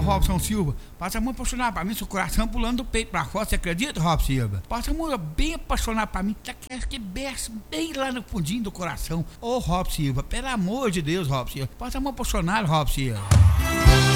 Robson Silva, passa a mão apaixonada pra mim, seu coração pulando do peito pra fora, você acredita, Robson Silva? Passa a mão bem apaixonada pra mim, que berça bem lá no fundinho do coração. Ô, Robson Silva, pelo amor de Deus, Robson Silva, passa a mão apaixonada, Robson Silva.